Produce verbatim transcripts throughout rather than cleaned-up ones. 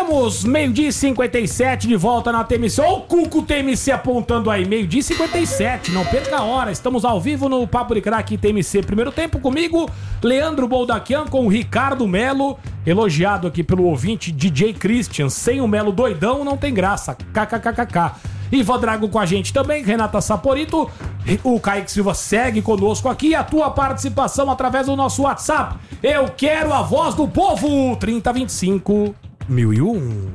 Voltamos, meio-dia e cinquenta e sete, de volta na T M C. Olha o Cuco T M C apontando aí, meio-dia e cinquenta e sete, não perca a hora. Estamos ao vivo no Papo de Craque T M C. Primeiro tempo comigo, Leandro Boldaquian com o Ricardo Melo, elogiado aqui pelo ouvinte D J Christian. Sem o Melo doidão não tem graça, kkkk. Ivan Drago com a gente também, Renata Saporito. O Kaique Silva segue conosco aqui. A tua participação através do nosso WhatsApp. Eu quero a voz do povo. trinta vinte e cinco mil e um.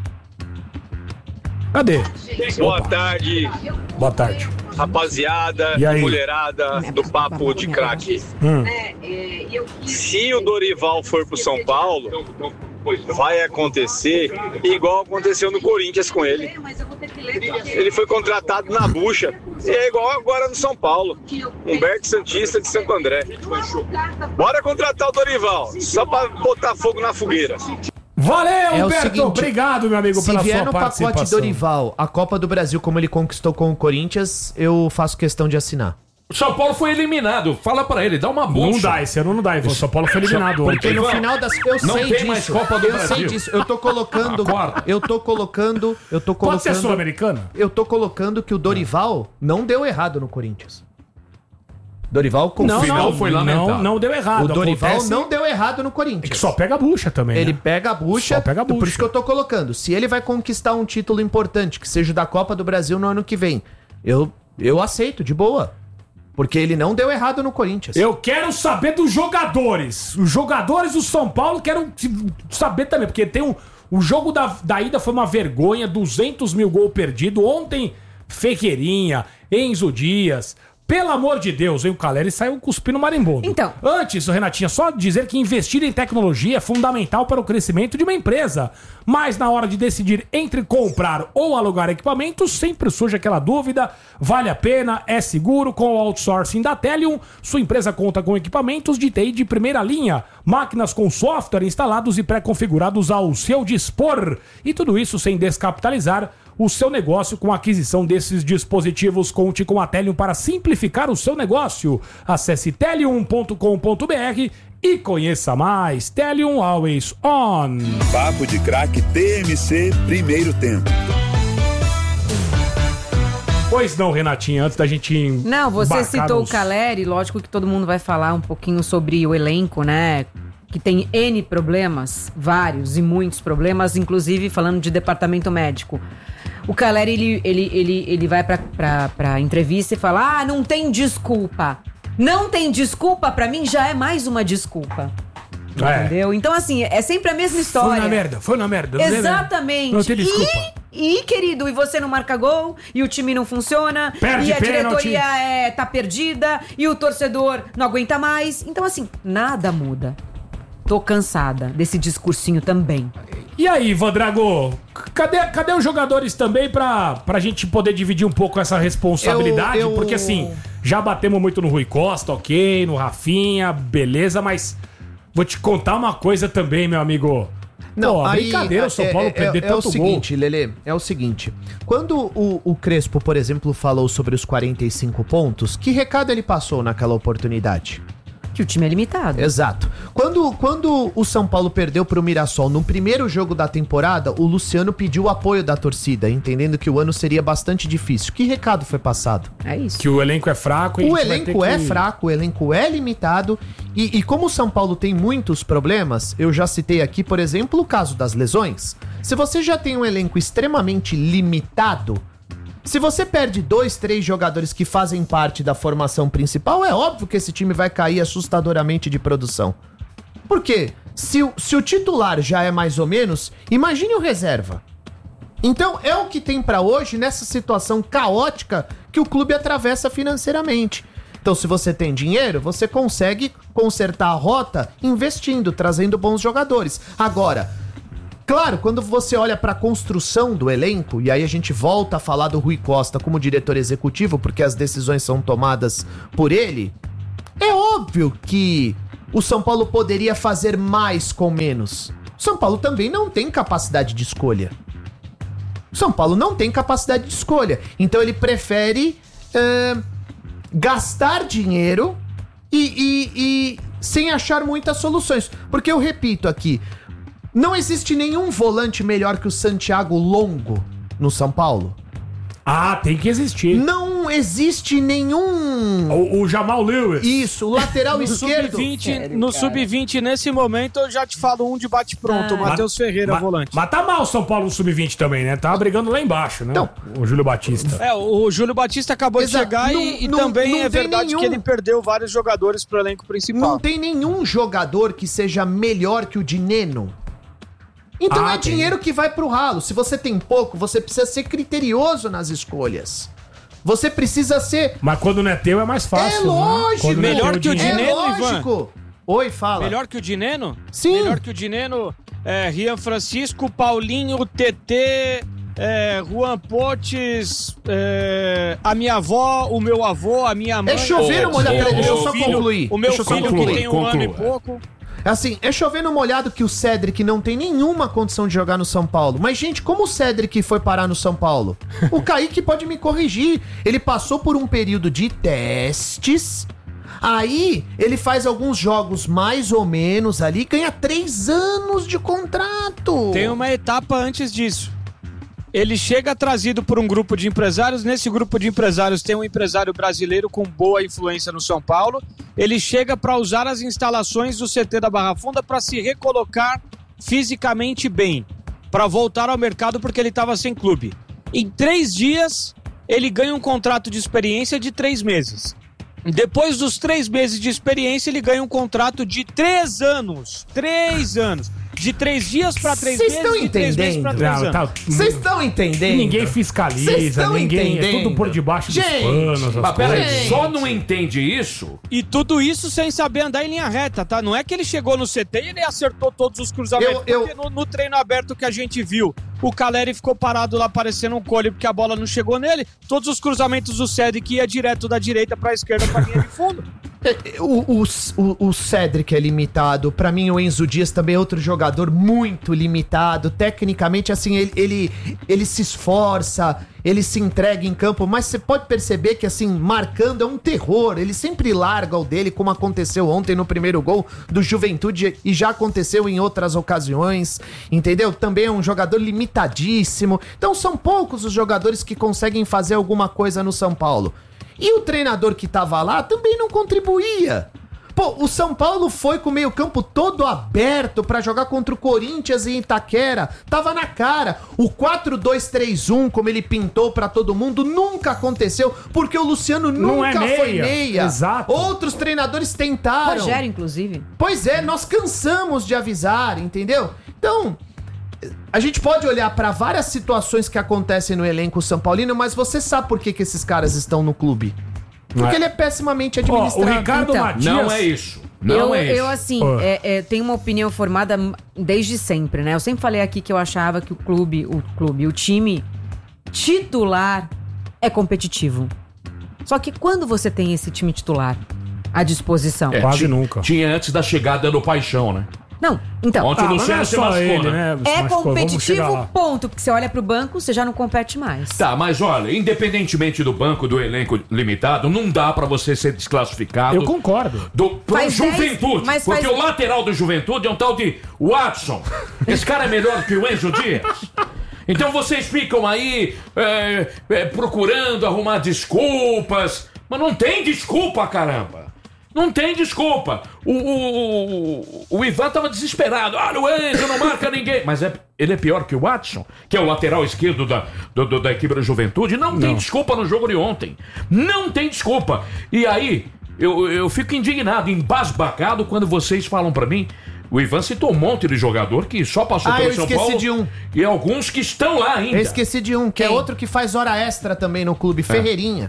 Cadê? Boa Opa. tarde. Boa tarde. Rapaziada, mulherada do Papo de Craque. Hum. Se o Dorival for pro São Paulo, vai acontecer igual aconteceu no Corinthians com ele. Ele foi contratado na bucha. E é igual agora no São Paulo. Humberto Santista de Santo André. Bora contratar o Dorival, só pra botar fogo na fogueira. Valeu, É o Humberto. seguinte, Obrigado, meu amigo, se pela vier sua no participação. pacote Dorival, a Copa do Brasil, como ele conquistou com o Corinthians, eu faço questão de assinar. O São Paulo foi eliminado. Fala pra ele, dá uma bucha. Não dá, esse ano não dá. O São Paulo foi eliminado Porque ontem. no final das... Eu Não sei tem disso. mais Copa do eu Brasil. sei disso. Eu tô colocando... Acorda. eu tô colocando... Eu tô colocando... Pode ser sul-americana? Eu tô colocando que o Dorival não deu errado no Corinthians. Dorival com Não, final não, foi não, lamentável. não deu errado. O Dorival Acontece não deu errado no Corinthians. que só pega a bucha também, Ele né? pega a bucha, Só pega a bucha. por isso que eu tô colocando. Se ele vai conquistar um título importante, que seja da Copa do Brasil no ano que vem, eu, eu aceito, de boa. Porque ele não deu errado no Corinthians. Eu quero saber dos jogadores. Os jogadores do São Paulo quero saber também, porque tem um... O jogo da, da ida foi uma vergonha, duzentos mil gol perdido. Ontem, Ferreirinha, Enzo Dias... Pelo amor de Deus, hein? O Caleri saiu cuspindo marimbondo. Então. Antes, Renatinha, só dizer que investir em tecnologia é fundamental para o crescimento de uma empresa. Mas na hora de decidir entre comprar ou alugar equipamentos, sempre surge aquela dúvida. Vale a pena? É seguro? Com o outsourcing da Telium, sua empresa conta com equipamentos de T I de primeira linha, máquinas com software instalados e pré-configurados ao seu dispor. E tudo isso sem descapitalizar o seu negócio com a aquisição desses dispositivos. Conte com a Telium para simplificar o seu negócio. Acesse telium ponto com ponto br e conheça mais. Telium Always On. Papo de Craque T M C, primeiro tempo. Pois não, Renatinha, antes da gente Não, você embarcar citou nos- o Caleri, lógico que todo mundo vai falar um pouquinho sobre o elenco, né? Que tem N problemas, vários e muitos problemas, inclusive falando de departamento médico. O Caleri, ele, ele, ele, ele vai pra, pra, pra entrevista e fala: ah, não tem desculpa. Não tem desculpa, pra mim já é mais uma desculpa. É. Entendeu? Então, assim, é sempre a mesma história. Foi na merda, foi na merda. Não tem- Exatamente. Não tem desculpa. E, e, querido, e você não marca gol, e o time não funciona, Perde e a pênalti. diretoria é, tá perdida, e o torcedor não aguenta mais. Então, assim, nada muda. Tô cansada desse discursinho também. E aí, Ivan Drago, cadê, cadê os jogadores também pra, pra gente poder dividir um pouco essa responsabilidade? Eu- eu- Porque assim, já batemos muito no Rui Costa, ok, no Rafinha, beleza, mas vou te contar uma coisa também, meu amigo. Pô, aí, brincadeira o São Paulo é, perder é, é tanto o seguinte, Lelê, é o seguinte. Quando o, o Crespo, por exemplo, falou sobre os quarenta e cinco pontos, que recado ele passou naquela oportunidade? Que o time é limitado. Exato. Quando, quando o São Paulo perdeu pro Mirassol no primeiro jogo da temporada, o Luciano pediu o apoio da torcida, entendendo que o ano seria bastante difícil. Que recado foi passado? É isso. Que o elenco é fraco e a O gente vai elenco ter é que- fraco, o elenco é limitado. E, e como o São Paulo tem muitos problemas, eu já citei aqui, por exemplo, o caso das lesões. Se você já tem um elenco extremamente limitado, se você perde dois, três jogadores que fazem parte da formação principal, é óbvio que esse time vai cair assustadoramente de produção. Por quê? Se, o- se o titular já é mais ou menos, imagine o reserva. Então é o que tem pra hoje nessa situação caótica que o clube atravessa financeiramente. Então, se você tem dinheiro, você consegue consertar a rota investindo, trazendo bons jogadores. Agora, claro, quando você olha para a construção do elenco, e aí a gente volta a falar do Rui Costa como diretor executivo, porque as decisões são tomadas por ele, é óbvio que o São Paulo poderia fazer mais com menos. O São Paulo também não tem capacidade de escolha. O São Paulo não tem capacidade de escolha. Então ele prefere uh, gastar dinheiro e, e, e sem achar muitas soluções. Porque eu repito aqui, Não existe nenhum volante melhor que o Santiago Longo no São Paulo? Ah, tem que existir. Não existe nenhum... O, o Jamal Lewis. Isso, o lateral No esquerdo. sub vinte, no sub vinte, nesse momento, eu já te falo um de bate-pronto, Ah. o Matheus Ferreira, Ma- volante. Mas tá mal o São Paulo no sub vinte também, né? Tá brigando lá embaixo, né? Então. O Júlio Batista. É, o Júlio Batista acabou Exato. de chegar Não- e, e não- também não é tem verdade nenhum. que ele perdeu vários jogadores pro elenco principal. Não tem nenhum jogador que seja melhor que o Dineno. Então Ah, é tem. dinheiro que vai pro ralo. Se você tem pouco, você precisa ser criterioso nas escolhas. Você precisa ser... Mas quando não é teu é mais fácil. É lógico. Né? Quando não é Melhor teu que o dinheiro- É Dineno, lógico. Oi, fala. Melhor que o Dineno? Sim. Melhor que o Dineno, é, Rian Francisco, Paulinho, T T, é, Juan Potes, é, a minha avó, o meu avô, a minha mãe. É chover no molhado. o- Peraí, deixa eu o só filho- concluir. O meu Deixa eu só filho concluir. que tem um ano e Conclua. pouco. Assim, é chover no molhado que o Cedric não tem nenhuma condição de jogar no São Paulo. Mas, gente, como o Cedric foi parar no São Paulo? O Kaique pode me corrigir. Ele passou por um período de testes. Aí, ele faz alguns jogos mais ou menos ali, ganha três anos de contrato. Tem uma etapa antes disso. Ele chega trazido por um grupo de empresários. Nesse grupo de empresários tem um empresário brasileiro com boa influência no São Paulo. Ele chega para usar as instalações do C T da Barra Funda para se recolocar fisicamente bem, para voltar ao mercado porque ele estava sem clube. Em três dias, ele ganha um contrato de experiência de três meses. Depois dos três meses de experiência, ele ganha um contrato de três anos. Três anos. De três dias para três Vocês meses, estão de três meses para entendendo? três Não, anos. tá- Vocês estão entendendo? Ninguém Vocês fiscaliza, estão ninguém. É entendendo? tudo por debaixo dos Gente, panos. essas Mas peraí, coisas. só não entende isso? E tudo isso sem saber andar em linha reta, tá? Não é que ele chegou no C T e ele acertou todos os cruzamentos. Eu- eu- Porque no, no treino aberto que a gente viu, o Caleri ficou parado lá parecendo um cole porque a bola não chegou nele. Todos os cruzamentos do Cedric ia direto da direita pra esquerda pra linha de fundo. O, o, o, o Cedric é limitado. Pra mim, o Enzo Dias também é outro jogador muito limitado. Tecnicamente, assim, ele, ele, ele se esforça, ele se entrega em campo, mas você pode perceber que, assim, marcando é um terror. Ele sempre larga o dele, como aconteceu ontem no primeiro gol do Juventude e já aconteceu em outras ocasiões, entendeu? Também é um jogador limitadíssimo. Então, são poucos os jogadores que conseguem fazer alguma coisa no São Paulo. E o treinador que tava lá também não contribuía. Pô, o São Paulo foi com o meio-campo todo aberto pra jogar contra o Corinthians em Itaquera. Tava na cara. O quatro dois três um, como ele pintou pra todo mundo, nunca aconteceu, porque o Luciano Não é nunca meia. foi meia. Exato. Outros treinadores tentaram. Rogério, inclusive. Pois é, nós cansamos de avisar, entendeu? Então, a gente pode olhar pra várias situações que acontecem no elenco São Paulino, mas você sabe por que, que esses caras estão no clube? Porque É. ele é pessimamente Ó, administrado. o Ricardo Então. Matias. Não é isso. Não eu, é isso. eu, assim, Ah. é, é, tenho uma opinião formada desde sempre, né? Eu sempre falei aqui que eu achava que o clube, o clube, o time titular é competitivo. Só que quando você tem esse time titular à disposição... É, Quase ti- nunca. Tinha antes da chegada do Paixão, né? Não, então... Ontem Ah, o mas não Luciano é se só machucou, ele, né? né? Se É machucou, vamos chegar competitivo, lá. ponto. Que você olha pro banco, você já não compete mais. Tá, mas olha, independentemente do banco, do elenco limitado, não dá pra você ser desclassificado. Eu concordo. Do, pro Faz dez, Juventude. mas Porque faz- o lateral do Juventude é um tal de Watson. Esse cara é melhor que o Enzo Dias. Então vocês ficam aí é, é, procurando arrumar desculpas. Mas não tem desculpa, caramba. Não tem desculpa. O, o, o, o Ivan tava desesperado. Ah, o Enzo não marca ninguém. Mas é, ele é pior que o Watson, que é o lateral esquerdo da, do, do- da equipe da Juventude. Não, tem desculpa no jogo de ontem. Não tem desculpa. E aí, eu, eu fico indignado, embasbacado, quando vocês falam pra mim. O Ivan citou um monte de jogador que só passou Ah, pelo eu São esqueci Paulo. de um. E alguns que estão lá ainda. Eu esqueci de um, que é Quem? outro que faz hora extra também no clube, Ferreirinha.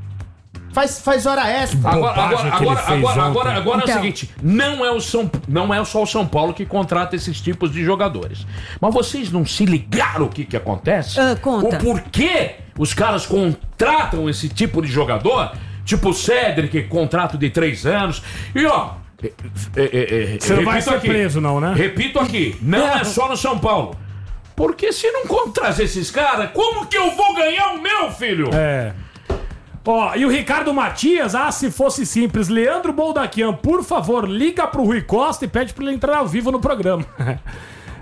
Faz, faz hora extra. Agora, bobagem agora, que ele agora, fez agora, ontem. agora, agora é o Então. seguinte, não é, o São, não é só o São Paulo que contrata esses tipos de jogadores. Mas vocês não se ligaram o que que acontece? Ah, conta. O porquê os caras contratam esse tipo de jogador? Tipo o Cedric, contrato de três anos. E ó... é, é, é, é, Você não vai repito ser preso, não, né? Repito aqui, não é só no São Paulo. Porque se não contratar esses caras, como que eu vou ganhar o meu, filho? É. Ó, e o Ricardo Matias, ah, se fosse simples, Leandro Boldaquian, por favor, liga pro Rui Costa e pede pra ele entrar ao vivo no programa.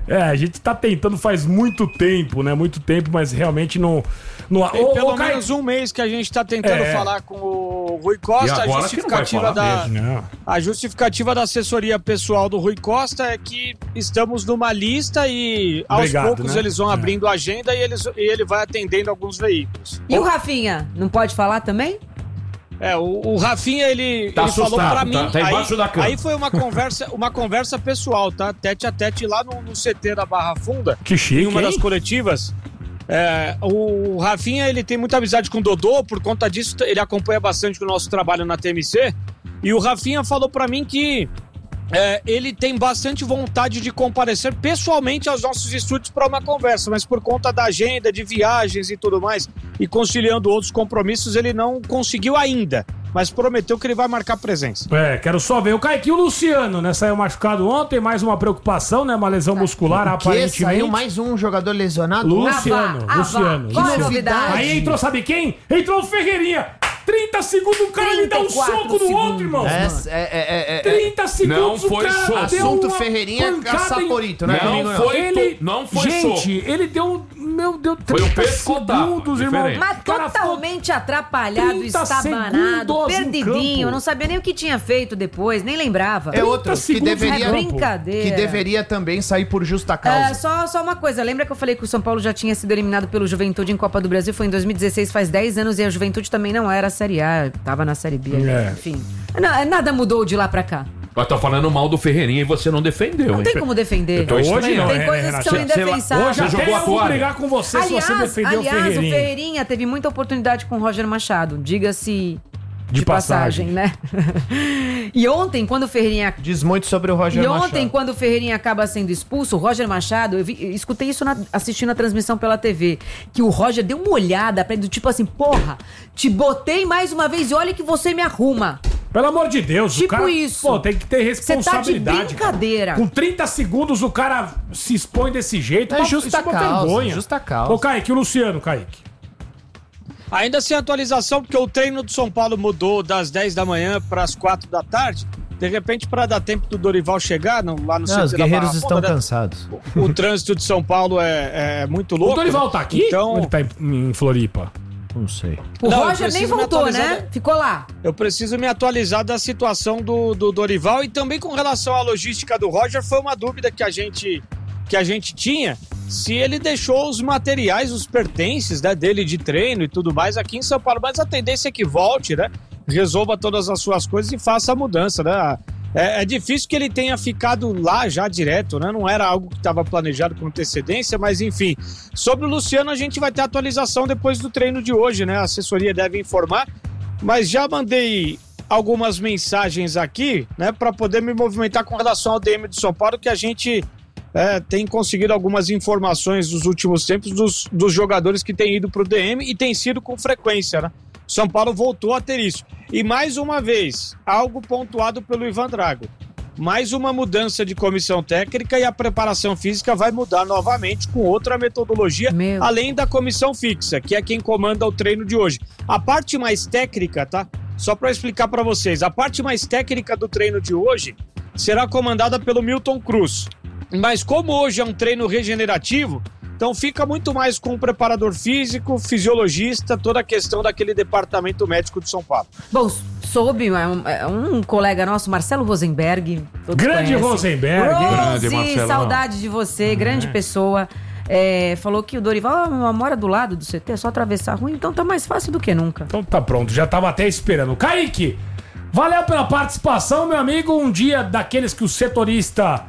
É, a gente tá tentando faz muito tempo, né? Muito tempo, mas realmente não... não... Tem Ô, pelo ô, Caio- menos um mês que a gente tá tentando É. falar com o Rui E Costa. A agora justificativa, que não vai falar da, mesmo, né? a justificativa da assessoria pessoal do Rui Costa é que estamos numa lista e aos Obrigado, poucos né? eles vão É. abrindo a agenda e, eles, e ele vai atendendo alguns veículos. E o Rafinha, não pode falar também? É, o, o Rafinha, ele, Tá ele falou assustado, pra mim. tá- tá embaixo aí, da cama. aí foi uma conversa, uma conversa pessoal, tá? Tete a tete lá no, no C T da Barra Funda. Que chique, Em uma hein? das coletivas. É, o Rafinha, ele tem muita amizade com o Dodô, por conta disso ele acompanha bastante o nosso trabalho na T M C. E o Rafinha falou pra mim que é, ele tem bastante vontade de comparecer pessoalmente aos nossos estúdios para uma conversa, mas por conta da agenda, de viagens e tudo mais, e conciliando outros compromissos, ele não conseguiu ainda, mas prometeu que ele vai marcar presença. É, quero só ver. O Kaique e o Luciano, né? Saiu machucado ontem, mais uma preocupação, né? Uma lesão muscular, Que aparentemente. saiu mais um jogador lesionado? Luciano, Ah, vá, ah, Luciano, vá. Qual é a Luciano. novidade? Aí entrou, sabe quem? Entrou o Ferreirinha. trinta segundos o cara lhe dá um trinta e quatro soco no segundos. outro, irmão. É, é, é, é, é. trinta segundos Não o foi cara soco. deu Assunto uma Ferreirinha pancada em- Caçaporito, né? Não comigo, foi. Ele, to- não foi gente, soco. ele deu, meu Deus, Foi um trinta pescotapa, segundos, irmão. diferente. Mas Cara, totalmente atrapalhado, trinta estabanado, segundos em perdidinho. campo. Não sabia nem o que tinha feito depois, nem lembrava. É outro que segundos deveria, É brincadeira. que deveria também sair por justa causa. É, só, só uma coisa, lembra que eu falei que o São Paulo já tinha sido eliminado pelo Juventude em Copa do Brasil? Foi em dois mil e dezesseis, faz dez anos, e a Juventude também não era a Série A, tava na Série B. É. Enfim, Na- nada mudou de lá pra cá. Mas tá falando mal do Ferreirinha e você não defendeu, Não hein? tem como defender. Eu tô Hoje estranhando. não, Tem é, coisas Renato, que são sei lá, indefensáveis. Hoje Você até jogou a eu vou toalha. brigar com você se você Aliás, defender o aliás, o Ferreirinha. Ferreirinha teve muita oportunidade com o Roger Machado, diga-se De de, passagem, né? E ontem, quando o Ferreirinha Diz muito sobre o Roger E ontem, Machado. quando o Ferreirinha acaba sendo expulso, o Roger Machado, eu, vi- eu escutei isso na- assistindo a transmissão pela T V, que o Roger deu uma olhada pra ele, do tipo assim, porra, te botei mais uma vez e olha que você me arruma. Pelo amor de Deus, o Tipo cara, isso. pô, tem que ter Você tá de responsabilidade. brincadeira. Com trinta segundos o cara se expõe desse jeito. É uma- justa isso é uma causa, vergonha. justa causa. Ô, Kaique, o Luciano, Kaique. Ainda sem atualização, porque o treino do São Paulo mudou das dez da manhã para as quatro da tarde. De repente, para dar tempo do Dorival chegar no- lá no Não, os C T da guerreiros Barra estão Funda, né? cansados. O, o trânsito de São Paulo é, é muito louco. O Dorival tá aqui? Então, Ou ele tá em, em Floripa? Não sei. O Não, eu Roger nem preciso me voltou, atualizar, né? né? Ficou lá. eu preciso me atualizar da situação do, do Dorival e também com relação à logística do Roger, foi uma dúvida que a gente, que a gente tinha, se ele deixou os materiais, os pertences, né, dele de treino e tudo mais aqui em São Paulo, mas a tendência é que volte, né, resolva todas as suas coisas e faça a mudança, né. É, é difícil que ele tenha ficado lá já direto, né? Não era algo que estava planejado com antecedência, mas enfim. Sobre o Luciano, a gente vai ter atualização depois do treino de hoje, né? A assessoria deve informar, mas já mandei algumas mensagens aqui, né? Para poder me movimentar com relação ao D M de São Paulo, que a gente é, tem conseguido algumas informações nos últimos tempos dos, dos jogadores que têm ido para o D M e tem sido com frequência, né? São Paulo voltou a ter isso. E mais uma vez, algo pontuado pelo Ivan Drago. Mais uma mudança de comissão técnica e a preparação física vai mudar novamente com outra metodologia, Meu. além da comissão fixa, que é quem comanda o treino de hoje. A parte mais técnica, tá? Só para explicar para vocês, a parte mais técnica do treino de hoje será comandada pelo Milton Cruz. Mas como hoje é um treino regenerativo, então fica muito mais com o preparador físico, fisiologista, toda a questão daquele departamento médico de São Paulo. Bom, soube, é um, é um colega nosso, Marcelo Rosenberg. todos Grande conhecem. Rosenberg, hein? Grande Rose, Marcelão. saudade de você, grande pessoa. É, falou que o Dorival ah, mora do lado do C T, é só atravessar a rua, então tá mais fácil do que nunca. Então tá pronto, já tava até esperando. Kaique, valeu pela participação, meu amigo. Um dia daqueles que o setorista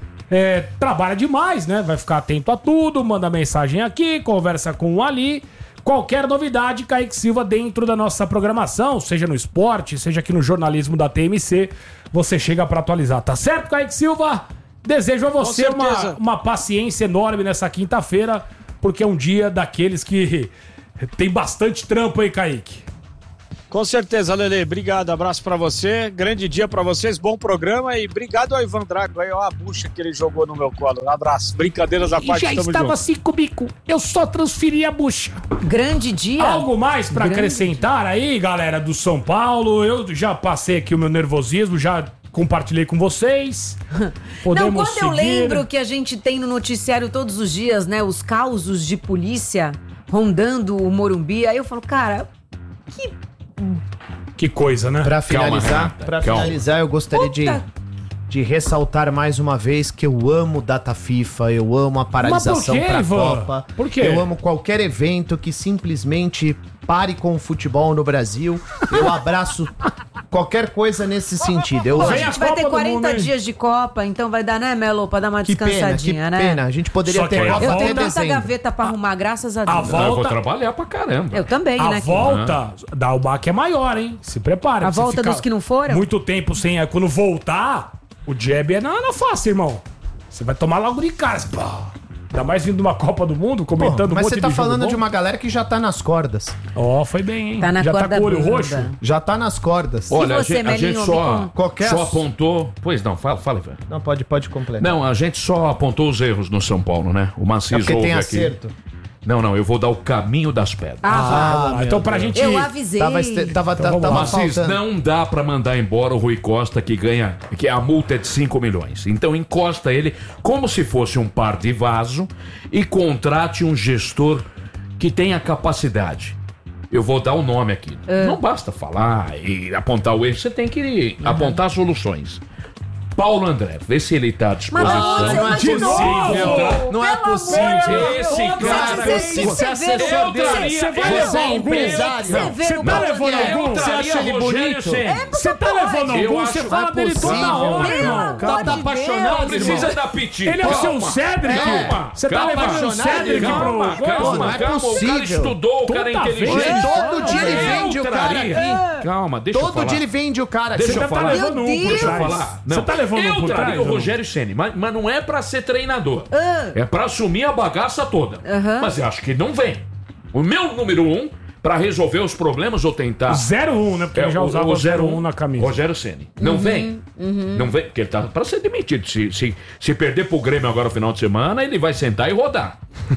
é, trabalha demais, né? Vai ficar atento a tudo, manda mensagem aqui, conversa com um ali. Qualquer novidade, Kaique Silva, dentro da nossa programação, seja no esporte, seja aqui no jornalismo da T M C, você chega pra atualizar, tá certo, Kaique Silva? Desejo a você uma, certeza. uma paciência enorme nessa quinta-feira, porque é um dia daqueles que tem bastante trampo aí, Kaique. Com certeza, Lele. Obrigado, abraço pra você. Grande dia pra vocês, bom programa e obrigado ao Ivan Drago aí, ó, a bucha que ele jogou no meu colo. Um abraço. Brincadeiras à E parte, já tamo estava junto. assim comigo. Eu só transferi a bucha. Grande dia. Algo mais pra Grande acrescentar aí, galera do São Paulo? Eu já passei aqui o meu nervosismo, já compartilhei com vocês. Podemos Não, quando eu seguir. lembro que a gente tem no noticiário todos os dias, né, os causos de polícia rondando o Morumbi, aí eu falo, cara, que... Que coisa, né? Pra Calma, finalizar, Renata, pra calma. finalizar, eu gostaria de, Puta. de ressaltar mais uma vez que eu amo data FIFA, eu amo a paralisação Mas por quê, pra Ivan? Copa. Por quê? Eu amo qualquer evento que simplesmente pare com o futebol no Brasil. Eu abraço qualquer coisa nesse sentido. Eu Pô, a Vem gente a vai Copa ter do quarenta Mundo, hein? dias de Copa, então vai dar, né, Melo, pra dar uma que pena, que descansadinha, né? pena. A gente poderia Só que ter aí a Copa Eu volta tenho até tanta dezembro. gaveta pra arrumar, graças a A Deus. Não, eu vou volta, trabalhar pra caramba. Eu também, a né? volta da Ubac é maior, hein? Se prepara. A que você volta fica dos que não foram? Muito tempo sem... Quando voltar, o jab é na, na face, irmão. Você vai tomar logo de cara. Pá. Ainda mais vindo de uma Copa do Mundo, Pô, comentando um mas monte você tá de jogo falando bom. de uma galera que já tá nas cordas. Ó, foi bem, hein? Tá na Já tá corda com o olho bamba. roxo? Já tá nas cordas. Olha, a você, gente, a gente Melinho, só, me conta. Qualquer só ass- apontou... Pois não, fala, fala, Ivan. Não, pode, pode completar. Não, a gente só apontou os erros no São Paulo, né? O é Macis porque ouve tem aqui. acerto. Não, não, eu vou dar o caminho das pedras. Ah, Ah, meu então pra Deus. gente... eu avisei. Tava, este- tava, Então vamos tava lá. Macis, faltando. não dá pra mandar embora o Rui Costa que ganha, que a multa é de cinco milhões. Então encosta ele como se fosse um par de vaso e contrate um gestor que tenha capacidade. Eu vou dar o nome aqui. Não basta falar e apontar o erro, você tem que apontar soluções. Paulo André, vê se ele tá à Mas disposição. não, mas de de novo. novo. Não é Pelo possível. amor de Deus. Esse Você- cara, você- você você é vê- assessor você- dele. Você vai você- levar Você é algum? empresário. Você vê Você no tá Paulo levando André. algum? Você acha ele bonito? Você tá levando Eu algum? acho- Você fala não é dele toda possível. hora, Pelo irmão. amor Cara, tá de apaixonado, Deus. Precisa dar piti. Ele é o seu Calma. Cedric? Calma. Você tá Calma, levando o apaixonado, Cedric Calma, pro... calma, Pô, não é calma. O cara possível. estudou, o cara é Toda inteligente. vez. Todo dia ele É, vende o cara traria. aqui. Calma, deixa eu Todo falar. dia ele vende o cara. Deixa Você eu tá falar. levando Meu um por Deus. trás. Deixa eu falar. Você tá levando eu um por traria trás? o ou não? Rogério Ceni, mas, mas não é pra ser treinador. Ah. É pra assumir a bagaça toda. Aham. Mas eu acho que não vem. O meu número um, pra resolver os problemas ou tentar... zero um, né? Porque ele já o- usava o o zero um na camisa. Rogério Ceni. Não vem. Não vem, porque ele tá pra ser demitido. Se, se, se perder pro Grêmio agora no final de semana, ele vai sentar e rodar.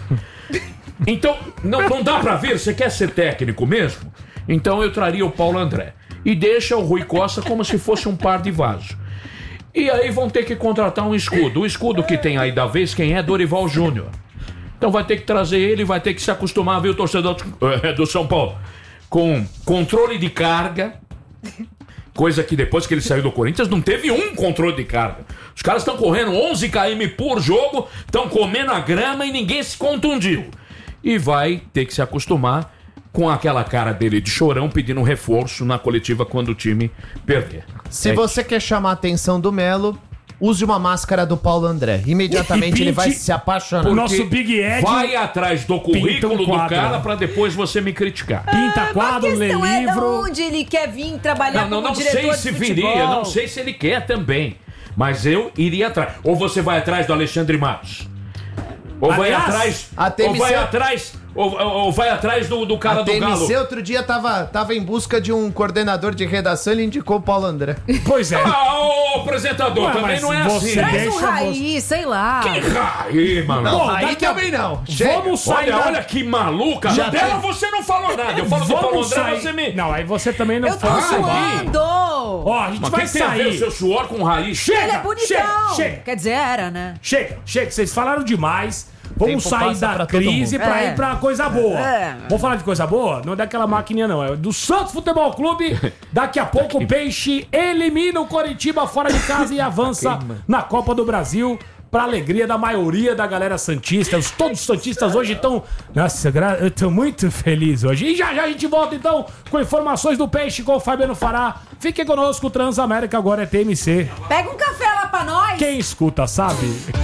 Então, não, não dá pra ver. Você quer ser técnico mesmo? Então eu traria o Paulo André. E deixa o Rui Costa como se fosse um par de vaso. E aí vão ter que contratar um escudo. O escudo que tem aí da vez, quem é? Dorival Júnior. Então vai ter que trazer ele, vai ter que se acostumar a ver o torcedor do, eh, do São Paulo com controle de carga, coisa que depois que ele saiu do Corinthians não teve um controle de carga. Os caras estão correndo onze quilômetros por jogo, estão comendo a grama e ninguém se contundiu. E vai ter que se acostumar com aquela cara dele de chorão pedindo um reforço na coletiva quando o time perder. Se É você quer chamar a atenção do Melo, use uma máscara do Paulo André. Imediatamente E ele vai pinte se apaixonar. o nosso Big Ed Vai atrás do currículo pinta um do quadro. cara pra depois você me criticar. Pinta A quadro, lê questão é de livro. onde ele quer vir trabalhar Não, não, como não diretor sei se de futebol. viria, não sei se ele quer também. Mas eu iria atrás. Ou você vai atrás do Alexandre Matos. Ou vai Aliás, atrás. a T M C Ou vai atrás. Ou, ou- ou vai atrás do, do cara A do Galo. T M C outro dia tava, tava em busca de um coordenador de redação, ele indicou o Paulo André. Pois é. Ah, ô apresentador, Ué, também mas não é você assim. deve- Traz um Deixa raiz, sei lá. Aí, mano. Bom, Aí daqui a- também não. Chega. Vamos sair Olha, da... olha que maluca. Já Dela tem- você não falou nada. Eu falo do Paulo Vamos André, sair... você me... Não, aí você também não Eu tô fala. suando. Ó, a gente Mas vai que tem a ver o sair. seu suor com raiz? Chega, Ele é bonitão. chega, chega. Quer dizer, era, né? Chega, chega, vocês falaram demais. Vamos Tempo sair passa da pra todo crise mundo. pra É. ir pra coisa boa. É. Vamos falar de coisa boa? Não é daquela maquininha, não. É do Santos Futebol Clube. Daqui a pouco o Peixe elimina o Coritiba fora de casa e avança na Copa do Brasil. Pra alegria da maioria da galera santista. Os, todos os santistas hoje estão... Nossa, gra- eu tô muito feliz hoje. E já já a gente volta então com informações do Peixe com o Fabiano Fará. Fiquem conosco, Transamérica agora é T M C. Pega um café lá pra nós. Quem escuta sabe...